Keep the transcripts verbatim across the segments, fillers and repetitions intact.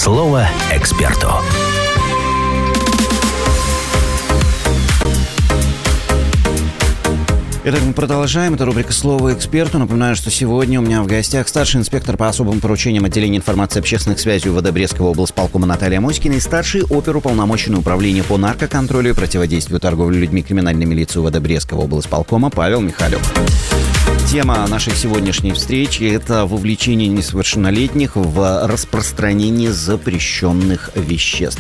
Слово эксперту. Итак, мы продолжаем. Это рубрика «Слово эксперту». Напоминаю, что сегодня у меня в гостях старший инспектор по особым поручениям отделения информации и общественных связей УВД Брестского облсполкома Наталья Моськина и старший оперуполномоченный управления по наркоконтролю и противодействию торговли людьми криминальной милиции УВД Брестского облсполкома Павел Михалев. Тема нашей сегодняшней встречи – это вовлечение несовершеннолетних в распространение запрещенных веществ.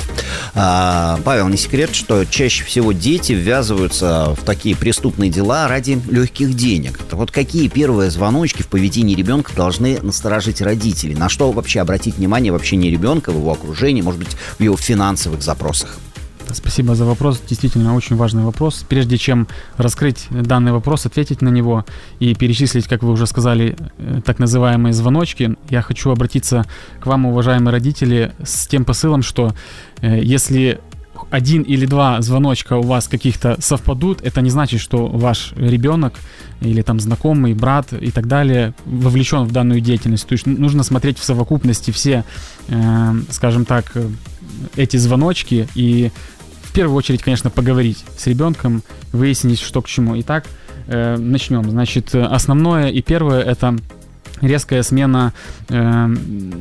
А, Павел, не секрет, что чаще всего дети ввязываются в такие преступные дела ради легких денег. Так вот, какие первые звоночки в поведении ребенка должны насторожить родителей? На что вообще обратить внимание в общении ребенка, в его окружении, может быть, в его финансовых запросах? Спасибо за вопрос. Действительно, очень важный вопрос. Прежде чем раскрыть данный вопрос, ответить на него и перечислить, как вы уже сказали, так называемые звоночки, я хочу обратиться к вам, уважаемые родители, с тем посылом, что если один или два звоночка у вас каких-то совпадут, это не значит, что ваш ребенок или там знакомый, брат и так далее вовлечен в данную деятельность. То есть нужно смотреть в совокупности все, э, скажем так, эти звоночки и в первую очередь, конечно, поговорить с ребенком, выяснить, что к чему. Итак, э, начнем. Значит, основное и первое – это резкая смена э,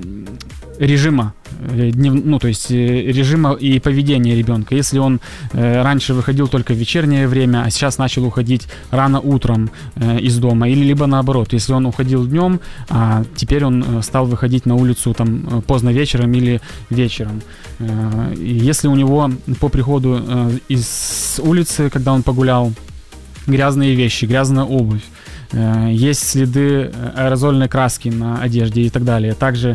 режима, э, днев, ну, то есть э, режима и поведения ребенка. Если он э, раньше выходил только в вечернее время, а сейчас начал уходить рано утром э, из дома, или либо наоборот, если он уходил днем, а теперь он стал выходить на улицу там поздно вечером или вечером. Э, если у него по приходу э, из улицы, когда он погулял, грязные вещи, грязная обувь, есть следы аэрозольной краски на одежде и так далее. Также,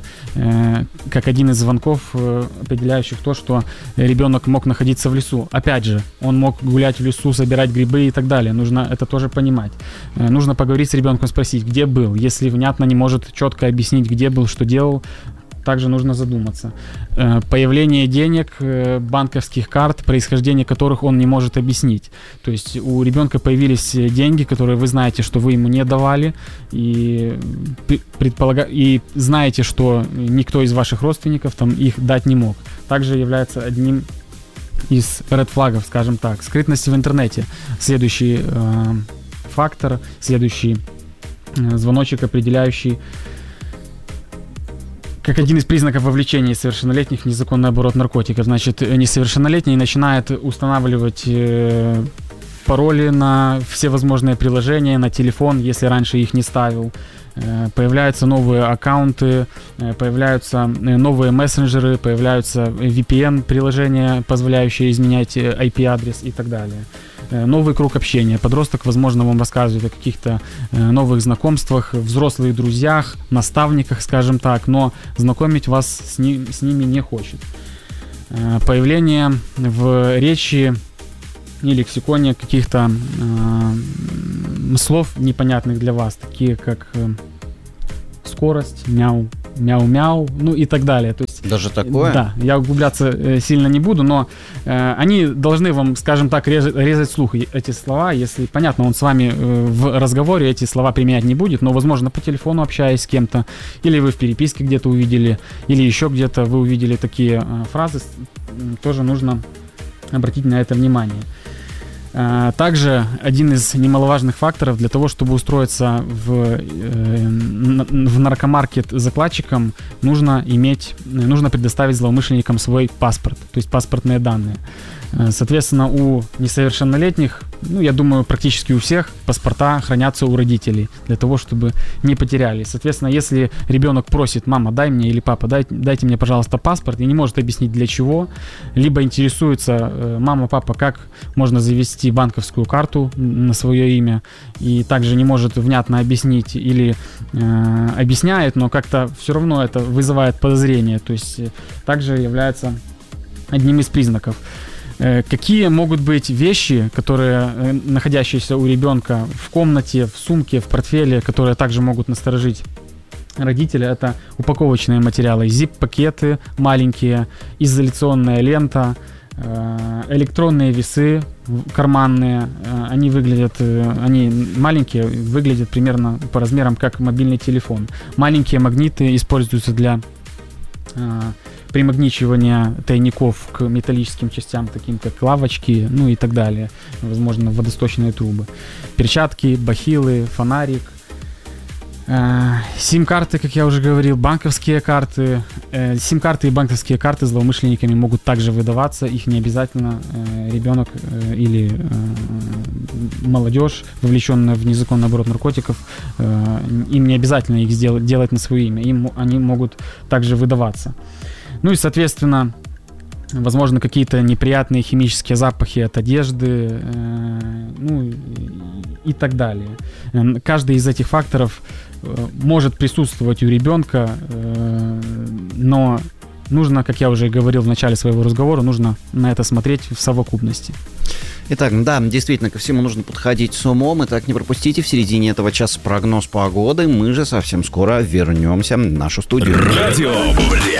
как один из звонков, определяющих то, что ребенок мог находиться в лесу. Опять же, он мог гулять в лесу, собирать грибы и так далее. Нужно это тоже понимать. Нужно поговорить с ребенком, спросить, где был. Если внятно не может четко объяснить, где был, что делал, также нужно задуматься. Появление денег, банковских карт, происхождение которых он не может объяснить. То есть у ребенка появились деньги, которые вы знаете, что вы ему не давали, и, предполага... и знаете, что никто из ваших родственников там их дать не мог. Также является одним из ред флагов, скажем так. Скрытность в интернете. Следующий э, фактор, следующий э, звоночек, определяющий как один из признаков вовлечения совершеннолетних в незаконный оборот наркотиков. Значит, несовершеннолетний начинает устанавливать э, пароли на все возможные приложения, на телефон, если раньше их не ставил. Э, появляются новые аккаунты, э, появляются новые мессенджеры, появляются ви пи эн-приложения, позволяющие изменять ай пи-адрес и так далее. Новый круг общения. Подросток, возможно, вам рассказывает о каких-то э, новых знакомствах, взрослых друзьях, наставниках, скажем так, но знакомить вас с, ни, с ними не хочет. Э, появление в речи и лексиконе каких-то э, слов непонятных для вас, такие как э, скорость, мяу, мяу-мяу, ну и так далее. То есть, даже такое? Да, я углубляться э, сильно не буду, но э, они должны вам, скажем так, резать, резать слух эти слова. Если, понятно, он с вами э, в разговоре эти слова применять не будет, но, возможно, по телефону общаясь с кем-то, или вы в переписке где-то увидели, или еще где-то вы увидели такие э, фразы, э, тоже нужно обратить на это внимание. Также один из немаловажных факторов для того, чтобы устроиться в, в наркомаркет закладчиком, нужно иметь, нужно предоставить злоумышленникам свой паспорт, то есть паспортные данные. Соответственно, у несовершеннолетних, ну, я думаю, практически у всех паспорта хранятся у родителей для того, чтобы не потеряли. Соответственно, если ребенок просит: мама, дай мне, или папа, дай, дайте мне, пожалуйста, паспорт, и не может объяснить для чего, либо интересуется: мама, папа, как можно завести банковскую карту на свое имя, и также не может внятно объяснить или э, объясняет, но как-то все равно это вызывает подозрение, то есть также является одним из признаков. Какие могут быть вещи, которые, находящиеся у ребенка в комнате, в сумке, в портфеле, которые также могут насторожить родителя? Это упаковочные материалы, зип-пакеты маленькие, изоляционная лента, электронные весы карманные. Они выглядят, они маленькие, выглядят примерно по размерам как мобильный телефон. Маленькие магниты используются для примагничивание тайников к металлическим частям, таким как лавочки, ну и так далее. Возможно, водосточные трубы. Перчатки, бахилы, фонарик. Сим-карты, как я уже говорил, банковские карты. Сим-карты и банковские карты злоумышленниками могут также выдаваться. Их не обязательно ребенок или молодежь, вовлеченная в незаконный оборот наркотиков, им не обязательно их сделать, делать на свое имя. Им они могут также выдаваться. Ну и, соответственно, возможно, какие-то неприятные химические запахи от одежды, э, ну и, и так далее. Каждый из этих факторов э, может присутствовать у ребенка, э, но нужно, как я уже говорил в начале своего разговора, нужно на это смотреть в совокупности. Итак, да, действительно, ко всему нужно подходить с умом. Итак, не пропустите в середине этого часа прогноз погоды. Мы же совсем скоро вернемся в нашу студию. Радио